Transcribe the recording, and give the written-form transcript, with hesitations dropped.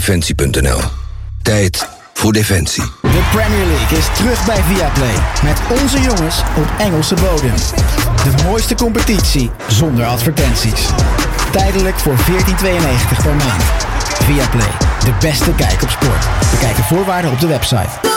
Defensie.nl. Tijd voor defensie. De Premier League is terug bij Viaplay. Met onze jongens op Engelse bodem. De mooiste competitie zonder advertenties. Tijdelijk voor €14,92 per maand. Viaplay, de beste kijk op sport. Bekijk de voorwaarden op de website.